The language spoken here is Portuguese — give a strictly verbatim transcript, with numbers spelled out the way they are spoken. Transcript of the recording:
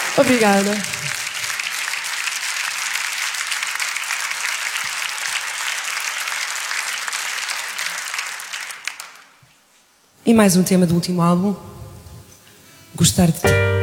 Obrigada. E mais um tema do último álbum, Gostar de Ti.